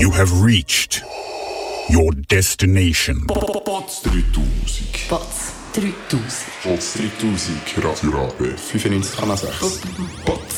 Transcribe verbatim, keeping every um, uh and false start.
You have reached your destination. Bots dreitausend. Bots dreitausend. Bots dreitausend. Radio Rabe. fünfundneunzig Komma sechs. Bots